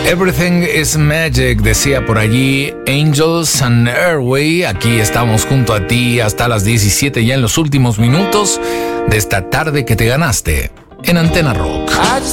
Everything is Magic, decía por allí Angels and Airway. Aquí estamos junto a ti hasta las 17, ya en los últimos minutos de esta tarde que te ganaste en Antena Rock.